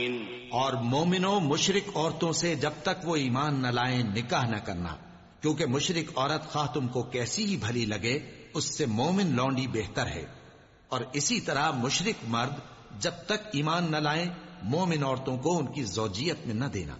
और मोमिनो मुशरिक औरतों से जब तक वो ईमान न लाएं निकाह न करना, क्योंकि मुशरिक औरत खा तुमको कैसी ही भली लगे उससे मोमिन लौंडी बेहतर है। और इसी तरह मुशरिक मर्द जब तक ईमान न लाएं मोमिन औरतों को उनकी ज़ौजियत में न देना।